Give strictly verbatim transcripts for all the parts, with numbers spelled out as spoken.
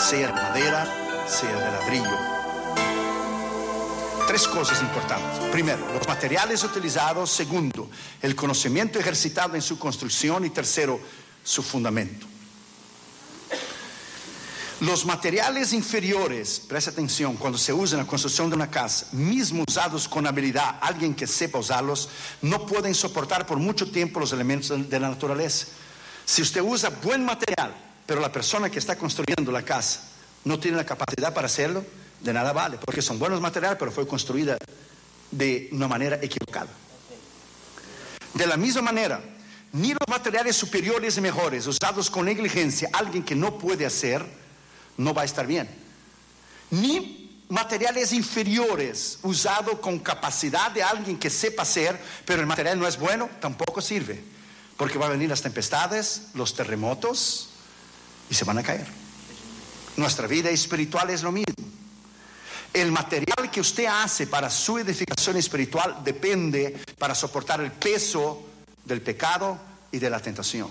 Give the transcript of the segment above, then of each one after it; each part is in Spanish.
sea de madera, sea de ladrillo. Tres cosas importantes. Primero, los materiales utilizados. Segundo, el conocimiento ejercitado en su construcción. Y tercero, su fundamento. Los materiales inferiores, presta atención, cuando se usan en la construcción de una casa, mismo usados con habilidad, alguien que sepa usarlos, no pueden soportar por mucho tiempo los elementos de la naturaleza. Si usted usa buen material, pero la persona que está construyendo la casa no tiene la capacidad para hacerlo, de nada vale, porque son buenos materiales, pero fue construida de una manera equivocada. De la misma manera, ni los materiales superiores y mejores, usados con negligencia, alguien que no puede hacer, no va a estar bien. Ni materiales inferiores, usados con capacidad de alguien que sepa hacer, pero el material no es bueno, tampoco sirve, porque van a venir las tempestades, los terremotos, y se van a caer. Nuestra vida espiritual es lo mismo. El material que usted hace para su edificación espiritual depende para soportar el peso del pecado y de la tentación.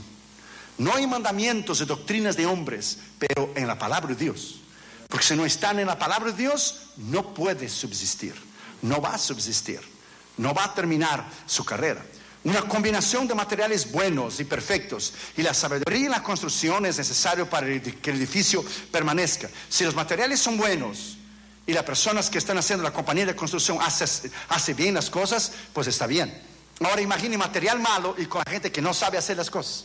No hay mandamientos y doctrinas de hombres, pero en la palabra de Dios. Porque si no están en la palabra de Dios, no puede subsistir. No va a subsistir. No va a terminar su carrera. Una combinación de materiales buenos y perfectos y la sabiduría en la construcción es necesario para que el edificio permanezca. Si los materiales son buenos y las personas que están haciendo la compañía de construcción hace, hace bien las cosas, pues está bien. Ahora imagine material malo y con la gente que no sabe hacer las cosas.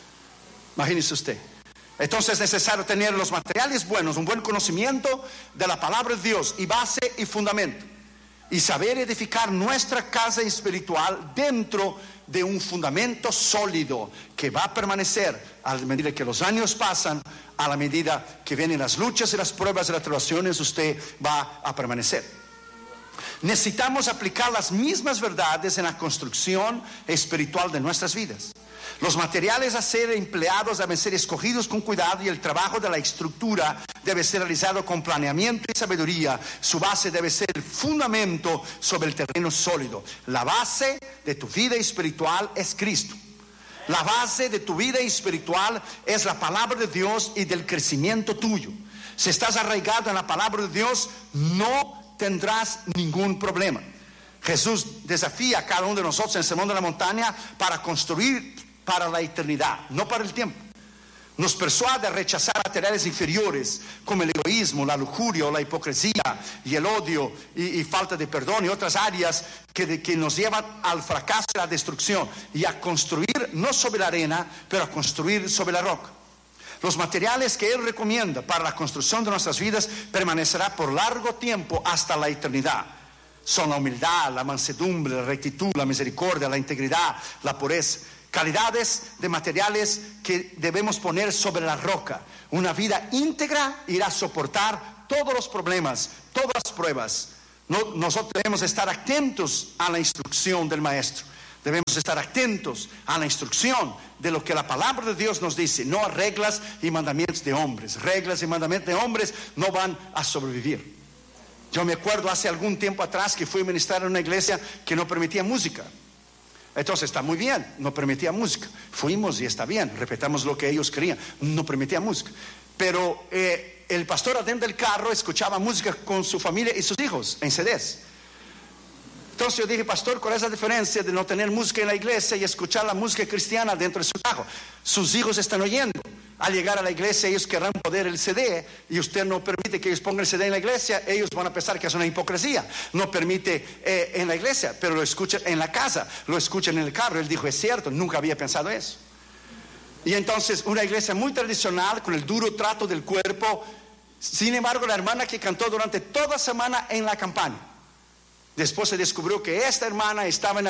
Imagínese usted. Entonces es necesario tener los materiales buenos, un buen conocimiento de la palabra de Dios y base y fundamento. Y saber edificar nuestra casa espiritual dentro de un fundamento sólido que va a permanecer a medida que los años pasan, a la medida que vienen las luchas y las pruebas y las tribulaciones, usted va a permanecer. Necesitamos aplicar las mismas verdades en la construcción espiritual de nuestras vidas. Los materiales a ser empleados deben ser escogidos con cuidado y el trabajo de la estructura debe ser realizado con planeamiento y sabiduría. Su base debe ser el fundamento sobre el terreno sólido. La base de tu vida espiritual es Cristo. La base de tu vida espiritual es la palabra de Dios y del crecimiento tuyo. Si estás arraigado en la palabra de Dios, no tendrás ningún problema. Jesús desafía a cada uno de nosotros en el Sermón de la Montaña para construir para la eternidad, no para el tiempo. Nos persuade a rechazar materiales inferiores como el egoísmo, la lujuria o la hipocresía y el odio y, y falta de perdón y otras áreas que, de, que nos llevan al fracaso y a la destrucción, y a construir no sobre la arena, pero a construir sobre la roca. Los materiales que Él recomienda para la construcción de nuestras vidas permanecerá por largo tiempo hasta la eternidad. Son la humildad, la mansedumbre, la rectitud, la misericordia, la integridad, la pureza. Calidades de materiales que debemos poner sobre la roca. Una vida íntegra irá a soportar todos los problemas, todas las pruebas. No, nosotros debemos estar atentos a la instrucción del Maestro. Debemos estar atentos a la instrucción de lo que la palabra de Dios nos dice, no a reglas y mandamientos de hombres. Reglas y mandamientos de hombres no van a sobrevivir. Yo me acuerdo hace algún tiempo atrás que fui a ministrar en una iglesia que no permitía música. Entonces está muy bien, no permitía música. Fuimos y está bien, respetamos lo que ellos querían, no permitía música. Pero eh, el pastor adentro del carro escuchaba música con su familia y sus hijos en C Ds. Entonces yo dije, pastor, ¿cuál es la diferencia de no tener música en la iglesia y escuchar la música cristiana dentro de su carro? Sus hijos están oyendo. Al llegar a la iglesia ellos querrán poner el C D y usted no permite que ellos pongan el C D en la iglesia, ellos van a pensar que es una hipocresía. No permite eh, en la iglesia, pero lo escuchan en la casa, lo escuchan en el carro. Él dijo, es cierto, nunca había pensado eso. Y entonces una iglesia muy tradicional con el duro trato del cuerpo. Sin embargo, la hermana que cantó durante toda semana en la campaña, después se descubrió que esta hermana estaba en